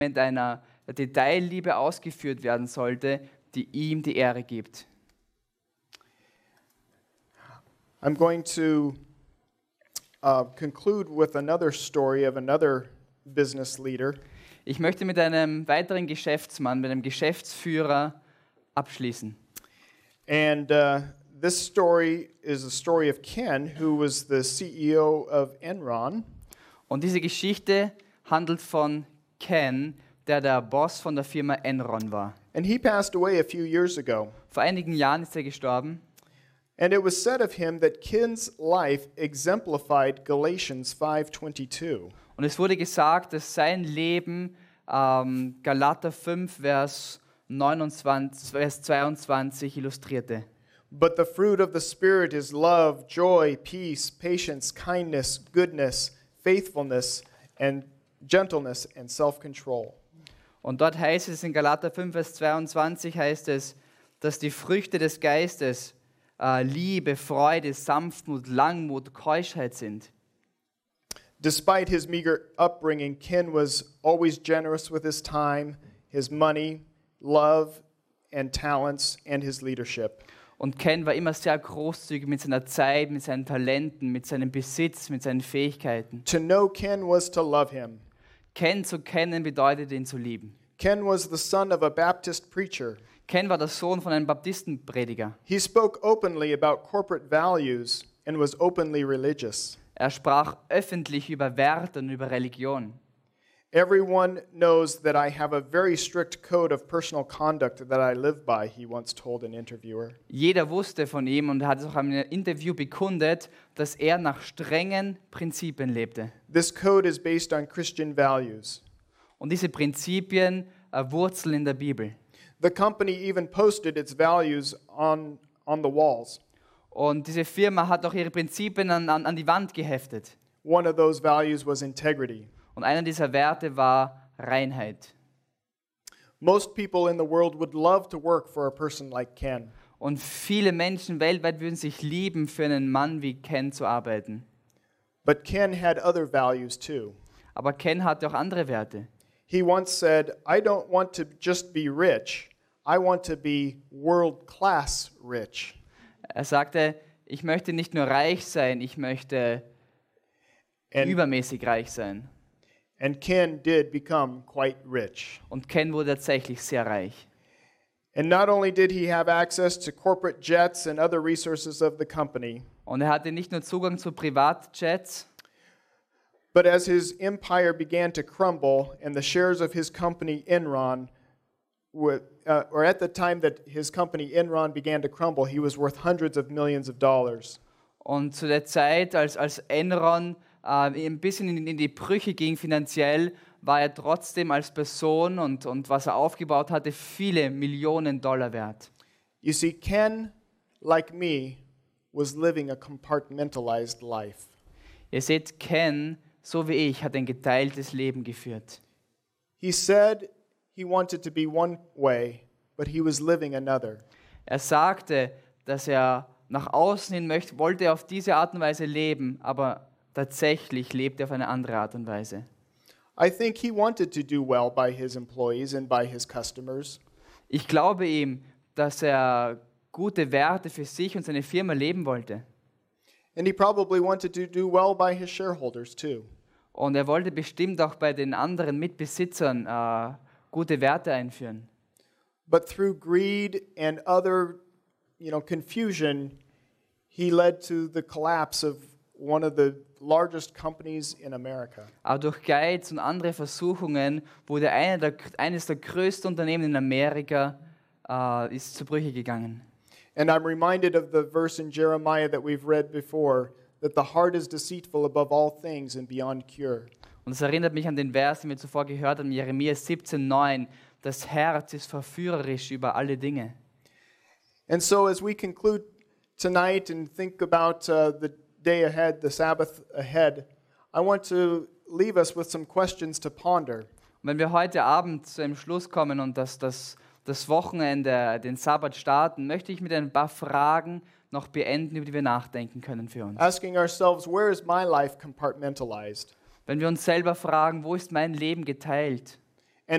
mit einer Detailliebe ausgeführt werden sollte, die ihm die Ehre gibt. I'm going to conclude with another story of another business leader. Ich möchte mit einem weiteren Geschäftsmann, mit einem Geschäftsführer abschließen. And this story is a story of Ken, who was the CEO of Enron. Und diese Geschichte handelt von Ken, der Boss von der Firma Enron war. And he passed away a few years ago. Vor einigen Jahren ist er gestorben. And it was said of him that Ken's life exemplified Galatians 5:22. Und es wurde gesagt, dass sein Leben Galater 5, Vers 22 illustrierte. But the fruit of the Spirit is love, joy, peace, patience, kindness, goodness, faithfulness, and gentleness and self-control. Und dort heißt es in Galater 5, Vers 22, heißt es, dass die Früchte des Geistes Liebe, Freude, Sanftmut, Langmut, Keuschheit sind. Despite his meager upbringing, Ken was always generous with his time, his money, love, and talents, and his leadership. Und Ken war immer sehr großzügig mit seiner Zeit, mit seinen Talenten, mit seinem Besitz, mit seinen Fähigkeiten. To know Ken was to love him. Ken zu kennen bedeutet, ihn zu lieben. Ken was the son of a Baptist preacher. Ken war der Sohn von einem Baptistenprediger. He spoke openly about corporate values and was openly religious. Er sprach öffentlich über Werte und über Religion. Everyone knows that I have a very strict code of personal conduct that I live by, he once told an interviewer. Jeder wusste von ihm und hat es auch in einem Interview bekundet, dass er nach strengen Prinzipien lebte. This code is based on Christian values. Und diese Prinzipien wurzeln in der Bibel. The company even posted its values on the walls. Und diese Firma hat auch ihre Prinzipien an die Wand geheftet. One of those values was integrity. Und einer dieser Werte war Reinheit. Most people in the world would love to work for a person like Ken. Und viele Menschen weltweit würden sich lieben, für einen Mann wie Ken zu arbeiten. But Ken had other values too. Aber Ken hatte auch andere Werte. He once said, I don't want to just be rich. I want to be world-class rich. Er sagte, ich möchte nicht nur reich sein, ich möchte übermäßig reich sein. And Ken did become quite rich. Und Ken wurde tatsächlich sehr reich. And not only did he have access to corporate jets and other resources of the company, Und er hatte nicht nur Zugang zu Privatjets, but as his empire began to crumble and the shares of his company Enron, or at the time that his company Enron began to crumble, he was worth hundreds of millions of dollars. und zu der Zeit, als Enron ein bisschen in die Brüche ging finanziell, war er trotzdem als Person und was er aufgebaut hatte, viele Millionen Dollar wert. You see, Ken, like me, was living a compartmentalized life. Ihr seht, Ken, so wie ich, hat ein geteiltes Leben geführt. He said he wanted to be one way, but he was living another. Er sagte, dass er nach außen hin wollte auf diese Art und Weise leben, aber tatsächlich lebt er auf eine andere Art und Weise. I think he wanted to do well by his employees and by his customers. Ich glaube ihm, dass er gute Werte für sich und seine Firma leben wollte. And he probably wanted to do well by his shareholders too. Und er wollte bestimmt auch bei den anderen Mitbesitzern gute Werte einführen. But through greed and other, confusion, he led to the collapse of one of the largest companies in America. Aber durch Geiz und andere Versuchungen wurde eines der größten Unternehmen in Amerika ist zu Brüche gegangen. And I'm reminded of the verse in Jeremiah that we've read before, that the heart is deceitful above all things and beyond cure. Und es erinnert mich an den Vers, den wir zuvor gehört haben, Jeremia 17,9. Das Herz ist verführerisch über alle Dinge. And so as we conclude tonight and think about the day ahead, the Sabbath ahead, I want to leave us with some questions to ponder. Und wenn wir heute Abend zu einem Schluss kommen und das Wochenende, den Sabbat starten, möchte ich mit ein paar Fragen noch beenden, über die wir nachdenken können für uns. Asking ourselves, where is my life compartmentalized? Wenn wir uns selber fragen, wo ist mein Leben geteilt?